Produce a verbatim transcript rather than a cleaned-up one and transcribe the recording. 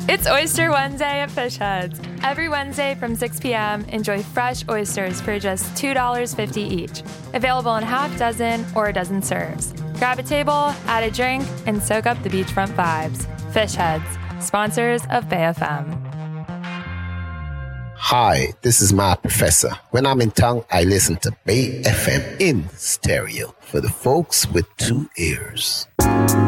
It's Oyster Wednesday at Fish Heads. Every Wednesday from six p.m., enjoy fresh oysters for just two dollars and fifty cents each. Available in half dozen or a dozen serves. Grab a table, add a drink, and soak up the beachfront vibes. Fish Heads, sponsors of Bay F M. Hi, this is my professor. When I'm in town, I listen to Bay F M in stereo for the folks with two ears.